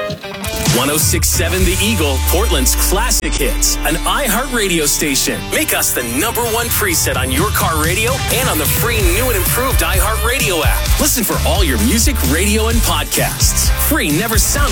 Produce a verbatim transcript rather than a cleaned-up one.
one oh six point seven The Eagle, Portland's classic hits, an iHeartRadio station. Make us the number one preset on your car radio and on the free new and improved iHeartRadio app. Listen for all your music, radio, and podcasts. Free never sounded